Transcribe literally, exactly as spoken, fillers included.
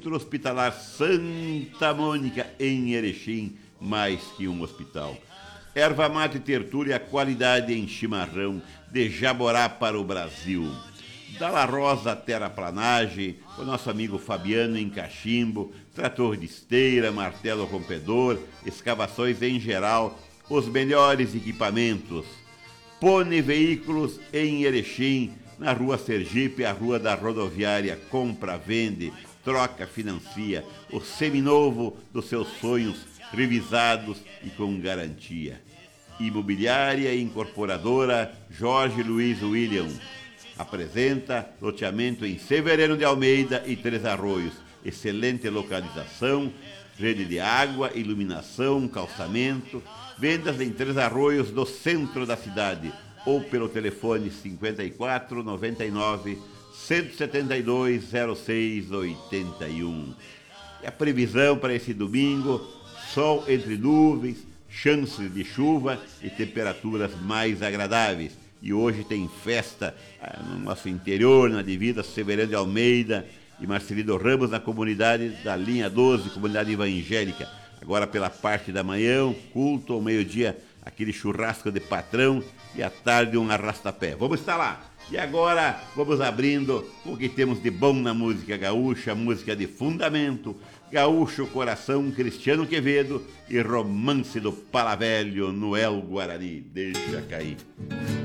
Centro Hospitalar Santa Mônica, em Erechim, mais que um hospital. Erva mate tertúlia, qualidade em chimarrão, de Jaborá para o Brasil. Da La Rosa Terraplanagem, o nosso amigo Fabiano em Cachimbo, trator de esteira, martelo rompedor, escavações em geral, os melhores equipamentos. Pone Veículos em Erechim, na Rua Sergipe, a Rua da Rodoviária, compra, vende, troca, financia, o seminovo dos seus sonhos, revisados e com garantia. Imobiliária e Incorporadora Jorge Luiz William apresenta loteamento em Severino de Almeida e Três Arroios. Excelente localização, rede de água, iluminação, calçamento, vendas em Três Arroios, no centro da cidade, ou pelo telefone cinquenta e quatro, noventa e nove, cento e setenta e dois, zero seis, oitenta e um. E a previsão para esse domingo: sol entre nuvens, chances de chuva e temperaturas mais agradáveis. E hoje tem festa ah, no nosso interior, na Divida Severino de Almeida e Marcelino Ramos, na comunidade da Linha doze, comunidade evangélica. Agora pela parte da manhã, culto, ao meio-dia, aquele churrasco de patrão, e à tarde um arrastapé. Vamos estar lá. E agora vamos abrindo o que temos de bom na música gaúcha, música de fundamento, Gaúcho Coração, Cristiano Quevedo, e Romance do Palavelho, Noel Guarani. Deixa cair.